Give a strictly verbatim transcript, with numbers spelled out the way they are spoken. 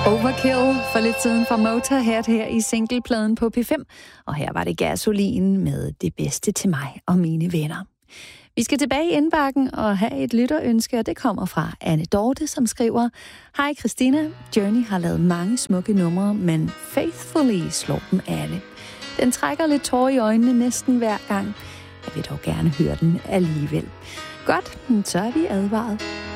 Overkill for lidt siden fra Motorhead her i singlepladen på P fem. Og her var det Gasolin med Det bedste til mig og mine venner. Vi skal tilbage i indbakken og have et lytterønske, og det kommer fra Anne Dorte, som skriver: Hej Christina, Journey har lavet mange smukke numre, men Faithfully slår dem alle. Den trækker lidt tårer i øjnene næsten hver gang. Jeg vil dog gerne høre den alligevel. Godt, så er vi advaret.